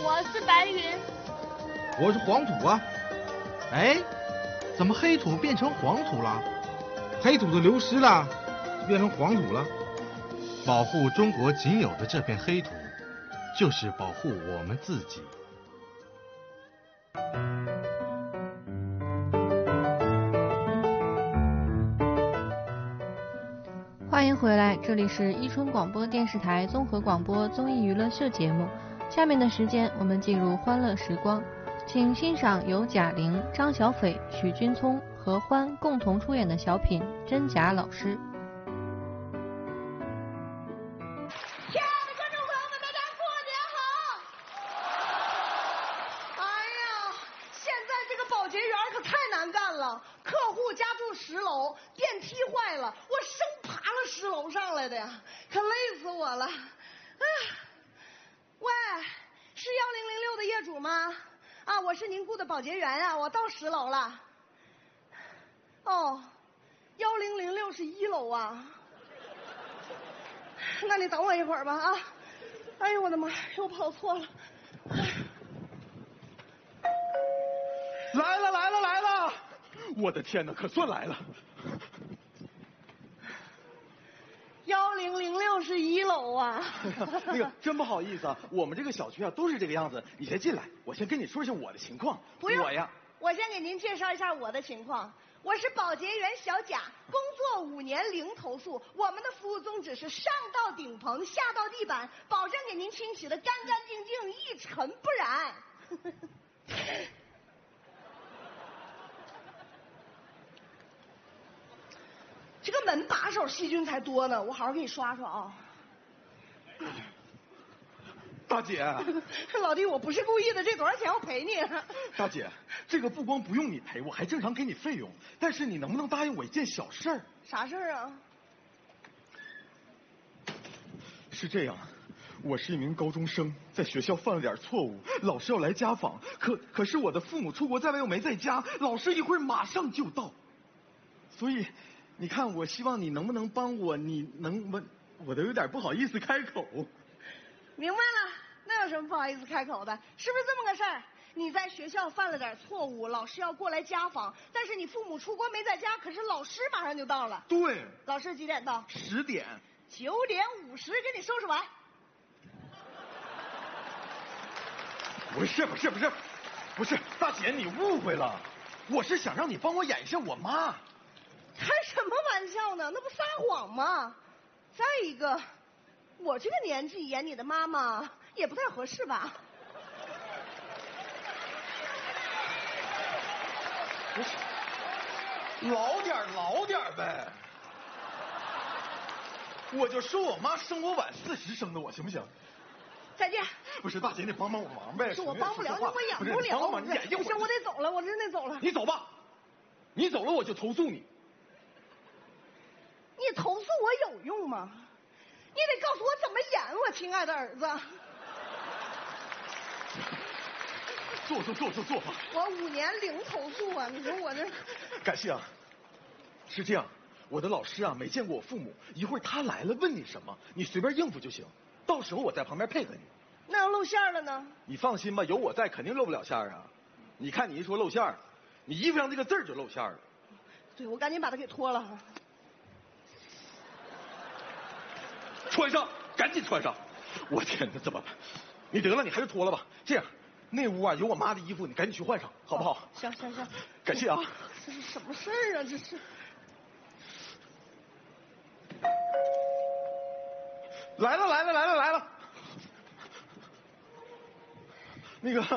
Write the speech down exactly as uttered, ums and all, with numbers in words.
我是白云。 我是黄土啊。哎，怎么黑土变成黄土了？黑土都流失了，就变成黄土了。保护中国仅有的这片黑土，就是保护我们自己。 欢迎回来，这里是伊春广播电视台综合广播综艺娱乐秀节目。下面的时间，我们进入欢乐时光，请欣赏由贾玲、张小斐、许君聪和欢共同出演的小品《真假老师》。 亲爱的观众朋友们，大家过年好！哎呀，现在这个保洁员可太难干了，客户家住十楼，电梯坏了，我生爬了十楼上来的呀，可累死我了。哎呀，喂，是幺零零六的业主吗？啊，我是您雇的保洁员呀、啊，我到十楼了。哦，幺零零六是一楼啊。那你等我一会儿吧啊！哎呦我的妈，又跑错了。 来了来了来了！我的天哪，可算来了。 幺零零六是一楼啊。 那个真不好意思啊，我们这个小区啊都是这个样子。你先进来，我先跟你说一下我的情况。 不用， 我呀， 我先给您介绍一下我的情况。我是保洁员小贾，工作五年零投诉。我们的服务宗旨是上到顶棚，下到地板，保证给您清洗的干干净净，一尘不染。这个门把手细菌才多呢，我好好给你刷刷啊。 大姐， 老弟，我不是故意的，这多少钱我赔你。 大姐，这个不光不用你赔，我还正常给你费用。但是你能不能答应我一件小事儿？ 啥事儿啊？ 是这样，我是一名高中生，在学校犯了点错误，老师要来家访，可可是我的父母出国在外又没在家，老师一会儿马上就到，所以你看，我希望你能不能帮我？你能我我都有点不好意思开口。 明白了，那有什么不好意思开口的？是不是这么个事儿？你在学校犯了点错误，老师要过来家访，但是你父母出国没在家，可是老师马上就到了。 对， 老师几点到？ 十点。 九点五十给你收拾完。 不是不是不是，不是大姐，你误会了，我是想让你帮我演一下我妈。 开什么玩笑呢？那不撒谎吗？再一个，我这个年纪演你的妈妈也不太合适吧？ 不是，老点老点呗。我就说我妈生我晚四十生的我，行不行？ 再见。 不是大姐，你帮帮我忙呗。 是我帮不了你，我演不了。 不是，帮忙你演一会儿。 不行，我得走了，我真得走了。 你走吧，你走了我就投诉你。 你投诉我有用吗？你得告诉我怎么演，我亲爱的儿子。 坐坐坐坐坐吧。 我五年零投诉啊，你说我这。 感谢啊。是这样，我的老师啊没见过我父母，一会儿他来了问你什么，你随便应付就行，到时候我在旁边配合你。 那要露馅了呢？ 你放心吧，有我在肯定露不了馅啊。你看你一说露馅，你衣服上这个字儿就露馅了。 对，我赶紧把它给脱了。 穿上，赶紧穿上！我天哪，怎么办？你得了，你还是脱了吧。这样，那屋啊有我妈的衣服，你赶紧去换上，好不好？ 哦、行行行， 感谢啊。 这是什么事儿啊？这是。 来了来了来了来了。那个。